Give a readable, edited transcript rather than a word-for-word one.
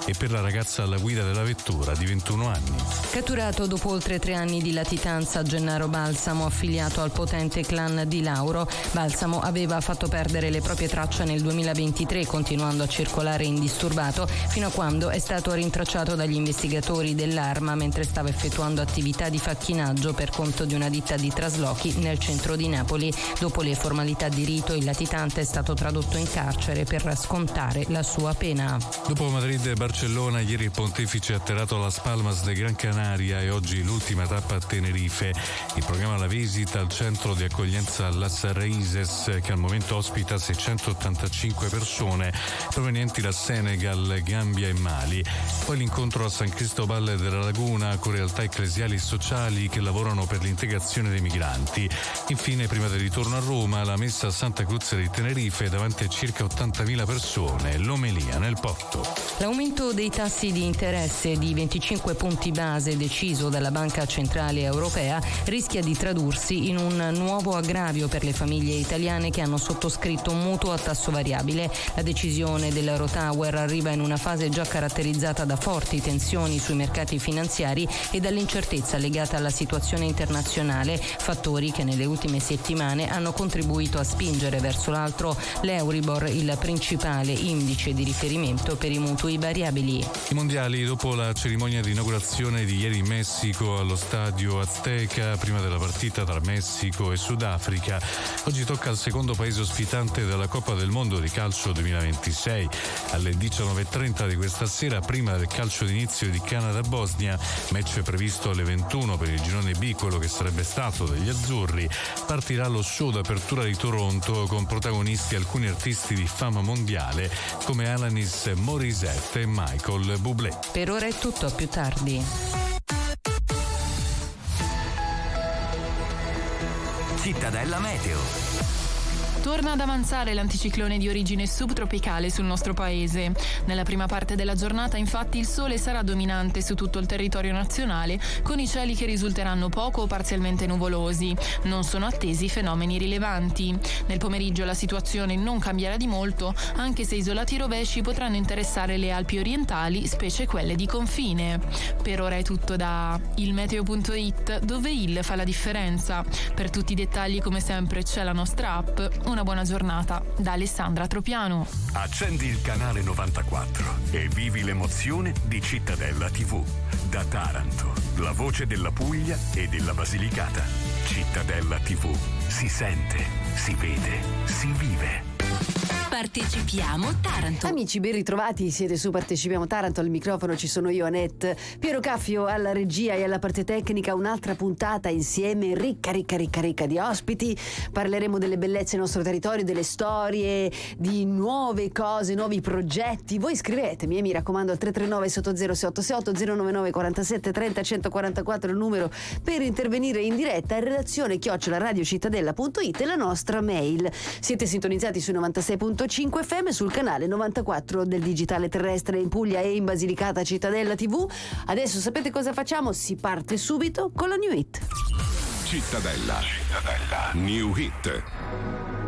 e per la ragazza alla guida della vettura di 21 anni. Catturato dopo oltre 3 anni di latitanza Gennaro Balsamo, affiliato al potente clan di Lauro. Balsamo aveva fatto perdere le proprie tracce nel 2023, continuando a circolare indisturbato fino a quando è stato rintracciato dagli investigatori dell'Arma mentre stava effettuando attività di facchinaggio per conto di una ditta di traslochi nel centro di Napoli. Dopo le formalità di rito, il latitante è stato tradotto in carcere per scontare la sua pena. Dopo Madrid e Barcellona, ieri il pontefice ha atterrato a Las Palmas de Gran Canaria e oggi l'ultima tappa a Tenerife. Il programma la visita al centro di accoglienza Las Raíces, che al momento ospita 685 persone provenienti da Senegal, Gambia e Mali. Poi l'incontro a San Cristobal della Laguna con realtà ecclesiali e sociali che lavorano per l'integrazione dei migranti. Infine, prima del ritorno a Roma, la messa a Santa Cruz di Tenerife davanti a circa 80.000 persone, l'omelia nel porto. L'aumento dei tassi di interesse di 25 punti base deciso dalla Banca Centrale Europea rischia di tradursi in un nuovo aggravio per le famiglie italiane che hanno sottoscritto un mutuo a tasso variabile. La decisione dell'Eurotower arriva in una fase già caratterizzata da forti tensioni sui mercati finanziari e dall'incertezza legata alla situazione internazionale, fattori che nelle ultime settimane hanno contribuito a spingere verso l'alto l'Euribor, il principale indice di riferimento per i mutui variabili. I mondiali, dopo la cerimonia di inaugurazione di ieri in Messico allo stadio Azteca, prima della partita tra Messico e Sudafrica, oggi tocca al secondo paese ospitante della Coppa del Mondo di calcio 2026. Alle 19.30 di questa sera, prima del calcio d'inizio di Canada-Bosnia, match previsto alle 21 per il girone B, quello che sarebbe stato degli azzurri, partirà lo show d'apertura di Toronto con protagonisti alcuni artisti di fama mondiale come Alanis Morissette e Michael Bublé. Per ora è tutto, a più tardi. Cittadella Meteo. Torna ad avanzare l'anticiclone di origine subtropicale sul nostro paese. Nella prima parte della giornata, infatti, il sole sarà dominante su tutto il territorio nazionale, con i cieli che risulteranno poco o parzialmente nuvolosi. Non sono attesi fenomeni rilevanti. Nel pomeriggio la situazione non cambierà di molto, anche se isolati rovesci potranno interessare le Alpi orientali, specie quelle di confine. Per ora è tutto da ilmeteo.it, dove il fa la differenza. Per tutti i dettagli, come sempre, c'è la nostra app. Una buona giornata da Alessandra Tropiano. Accendi il canale 94 e vivi l'emozione di Cittadella TV. Da Taranto, la voce della Puglia e della Basilicata. Cittadella TV. Si sente, si vede, si vive. Partecipiamo Taranto. Amici, ben ritrovati, siete su Partecipiamo Taranto, al microfono ci sono io, Annette, Piero Caffio alla regia e alla parte tecnica. Un'altra puntata insieme ricca di ospiti. Parleremo delle bellezze del nostro territorio, delle storie, di nuove cose, nuovi progetti. Voi scrivetemi, mi raccomando, al 339 680 099 47 30 144 il numero per intervenire in diretta, in redazione @radiocittadella.it e la nostra mail. Siete sintonizzati su 96.5 FM, sul canale 94 del digitale terrestre in Puglia e in Basilicata, Cittadella TV. Adesso sapete cosa facciamo? Si parte subito con la New Hit. Cittadella New Hit.